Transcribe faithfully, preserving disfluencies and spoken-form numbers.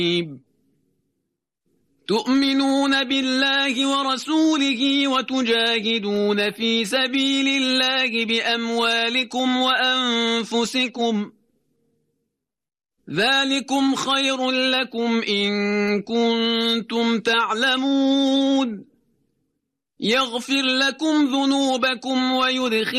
تؤمنون بالله ورسوله وتجاهدون في سبيل الله بأموالكم وأنفسكم ذلكم خير لكم إن كنتم تعلمون يغفر لكم ذنوبكم ويدخل